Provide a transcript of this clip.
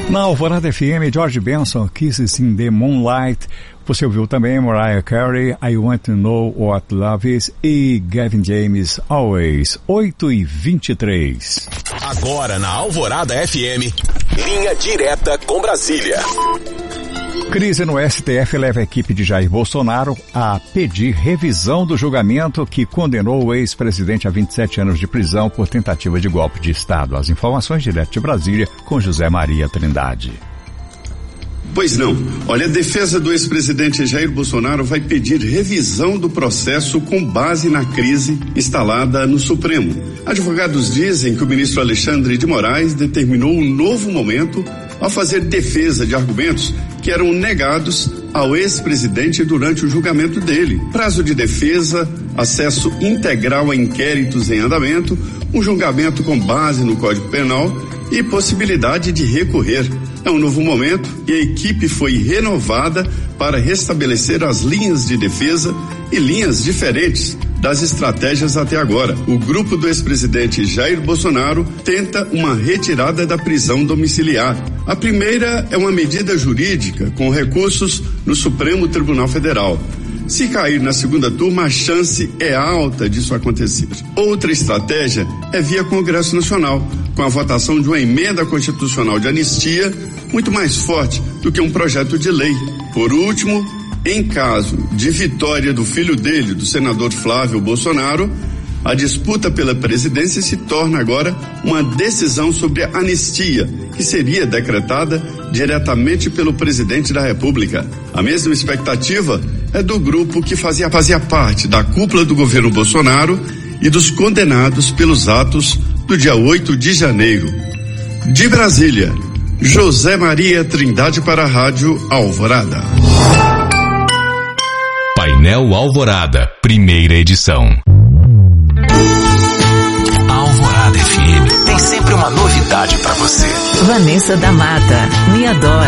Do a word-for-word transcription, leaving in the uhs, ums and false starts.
Na Alvorada F M, George Benson, Kisses in the Moonlight. Você ouviu também Mariah Carey, I Want to Know What Love Is, e Gavin James, Always. oito e vinte e três. Agora na Alvorada F M, linha direta com Brasília. Crise no S T F leva a equipe de Jair Bolsonaro a pedir revisão do julgamento que condenou o ex-presidente a vinte e sete anos de prisão por tentativa de golpe de Estado. As informações direto de Brasília com José Maria Trindade. Pois não. Olha, a defesa do ex-presidente Jair Bolsonaro vai pedir revisão do processo com base na crise instalada no Supremo. Advogados dizem que o ministro Alexandre de Moraes determinou um novo momento ao fazer defesa de argumentos que eram negados ao ex-presidente durante o julgamento dele. Prazo de defesa, acesso integral a inquéritos em andamento, um julgamento com base no Código Penal e possibilidade de recorrer. É um novo momento e a equipe foi renovada para restabelecer as linhas de defesa e linhas diferentes das estratégias até agora. O grupo do ex-presidente Jair Bolsonaro tenta uma retirada da prisão domiciliar. A primeira é uma medida jurídica com recursos no Supremo Tribunal Federal. Se cair na segunda turma, a chance é alta disso acontecer. Outra estratégia é via Congresso Nacional, com a votação de uma emenda constitucional de anistia muito mais forte do que um projeto de lei. Por último, em caso de vitória do filho dele, do senador Flávio Bolsonaro, a disputa pela presidência se torna agora uma decisão sobre a anistia, que seria decretada diretamente pelo presidente da República. A mesma expectativa é do grupo que fazia, fazia parte da cúpula do governo Bolsonaro e dos condenados pelos atos do dia oito de janeiro. De Brasília, José Maria Trindade para a Rádio Alvorada. Painel Alvorada, primeira edição. Alvorada F M tem sempre uma novidade para você. Vanessa da Mata, me adora.